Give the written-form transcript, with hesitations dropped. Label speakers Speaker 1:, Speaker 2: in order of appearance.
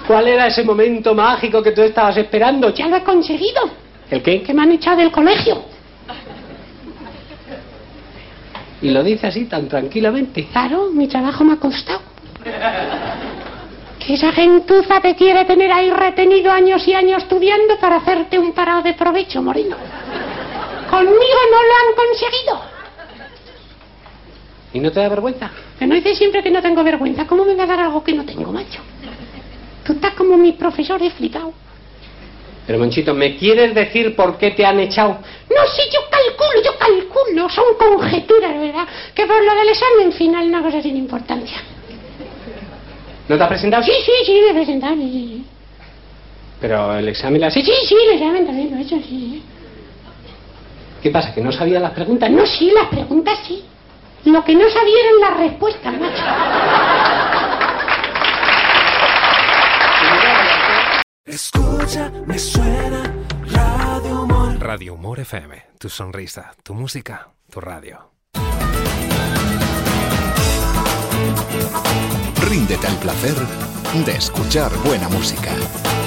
Speaker 1: ¿Cuál era ese momento mágico que tú estabas esperando?
Speaker 2: Ya lo he conseguido.
Speaker 1: ¿El qué?
Speaker 2: Que me han echado del colegio.
Speaker 1: Y lo dice así tan tranquilamente.
Speaker 2: Claro, mi trabajo me ha costado. Que esa gentuza te quiere tener ahí retenido años y años estudiando para hacerte un parado de provecho, Moreno. Conmigo no lo han conseguido.
Speaker 1: ¿Y no te da vergüenza?
Speaker 2: Que no dices siempre que no tengo vergüenza. ¿Cómo me va a dar algo que no tengo, macho? Tú estás como mi profesor, he flipado.
Speaker 1: Pero, Monchito, ¿me quieres decir por qué te han echado?
Speaker 2: No, sí, yo calculo. Son conjeturas, ¿verdad? Que por lo del examen final, una cosa sin importancia.
Speaker 1: ¿No te has presentado?
Speaker 2: Sí, me he presentado, sí.
Speaker 1: Pero el examen la...
Speaker 2: Sí, el examen también lo he hecho, sí.
Speaker 1: ¿Qué pasa, que no sabía las preguntas?
Speaker 2: No, sí, las preguntas sí. Lo que no sabía eran las respuestas, macho.
Speaker 3: Escucha, me suena Radio Humor.
Speaker 4: Radio Humor FM, tu sonrisa, tu música, tu radio.
Speaker 5: Ríndete al placer de escuchar buena música.